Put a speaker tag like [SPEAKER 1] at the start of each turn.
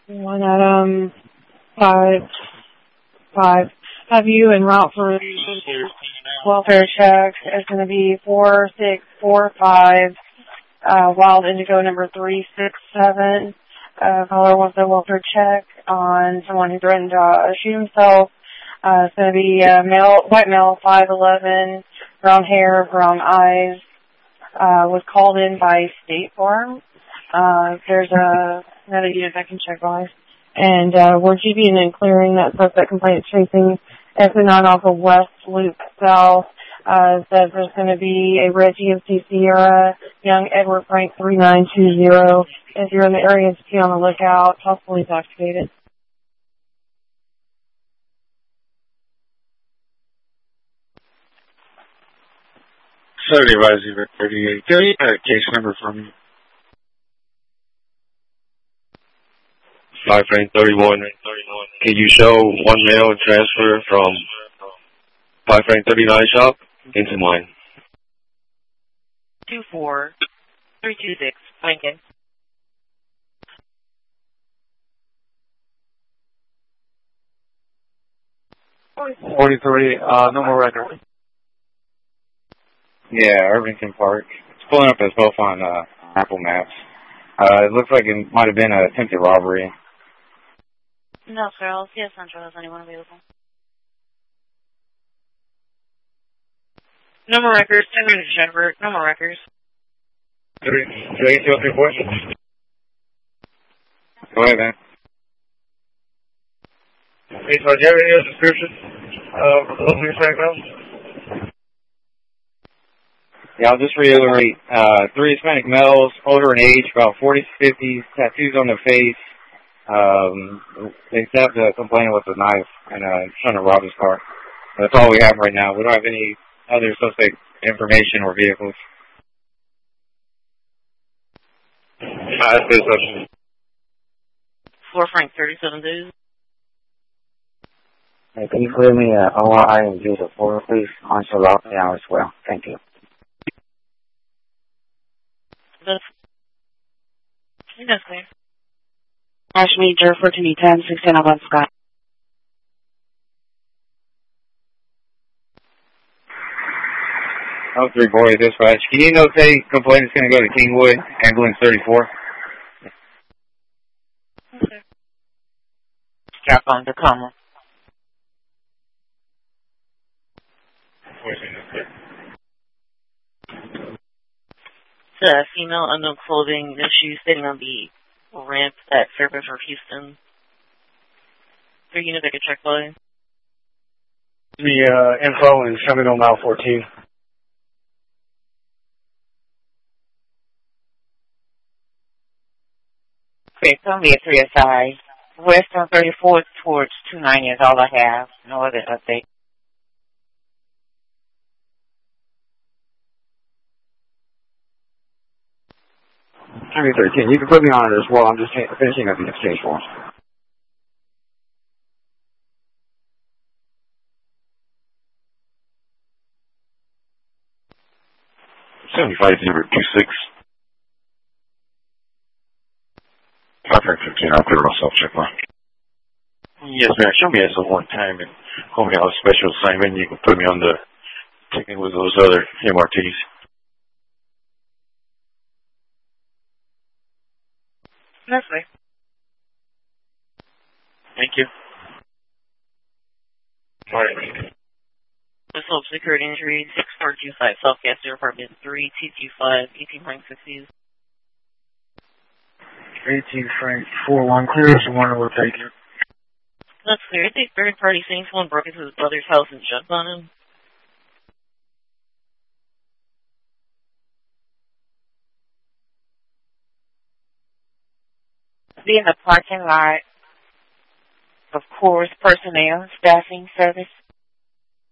[SPEAKER 1] One Adam 5. Have you en route for welfare check? It's going to be 4645, Wild Indigo number 367. Caller wants a welfare check on someone who threatened to shoot himself. It's going to be white male, 5'11", brown hair, brown eyes. Was called in by State Farm. There's another unit I can check on. And we're keeping and clearing that suspect complaint tracing S9 off of West Loop South. Says there's going to be a red GMC Sierra, young Edward Frank 3920. If you're in the area, just be on the lookout. Possibly activated.
[SPEAKER 2] Saturday Rising 38. Can you have a case number for me? 5 frame 31. Can you show one male and transfer from 5 frame 39 shop into mine?
[SPEAKER 3] 24326, Lincoln.
[SPEAKER 4] 43, no more record.
[SPEAKER 5] Yeah, Irvington Park. It's pulling up as both on Apple Maps. It looks like it might have been an attempted robbery.
[SPEAKER 3] No, sir. I'll see if Central has anyone available. No more records. 10 minutes, Jennifer. No more records.
[SPEAKER 5] 3234. Go ahead, man.
[SPEAKER 2] Hey, so do you have any other description of police right now?
[SPEAKER 5] Yeah, I'll just reiterate. 3 Hispanic males, older in age, about 40 to 50, tattoos on their face. They stabbed a complainant with a knife and trying to rob his car. That's all we have right now. We don't have any other suspect information or vehicles.
[SPEAKER 2] That's this option.
[SPEAKER 3] 4 Frank 37 days.
[SPEAKER 6] Hey, can you clear me OI and use a 4, please? On Charlotte now as well. Thank you.
[SPEAKER 3] That's clear.
[SPEAKER 1] Ashmead, Jerford, to me 10, 16 on Scott.
[SPEAKER 5] Oh, 3 boy, dispatch. Can you notate complainant's going to go to Kingwood, ambulance 34?
[SPEAKER 3] Okay.
[SPEAKER 6] Strap on Tacoma.
[SPEAKER 3] It's a female unknown clothing issue sitting on the ramp at Fairbanks or Houston. 3 units I could check by.
[SPEAKER 4] The info and show me on mile 14.
[SPEAKER 6] Okay, it's going to be a 3 SI. West on 34 towards 29 is all I have. No other update.
[SPEAKER 5] County 13. You can put me on it as well. I'm just finishing up the exchange forms.
[SPEAKER 2] I'll clear myself, check line. Yes, ma'am. Show me as a one time and home health special assignment. You can put me on the ticket with those other MRTs.
[SPEAKER 3] That's right.
[SPEAKER 2] Thank you. All right.
[SPEAKER 3] Assault security injury, 6425, South Gaster Apartment 3, TQ5, 18 Frank 60s.
[SPEAKER 4] 18 Frank 41, clear as one will take it.
[SPEAKER 3] That's clear. I think third party saying someone broke into his brother's house and jumped on him.
[SPEAKER 6] Be in the parking lot of Coors Personnel Staffing Service.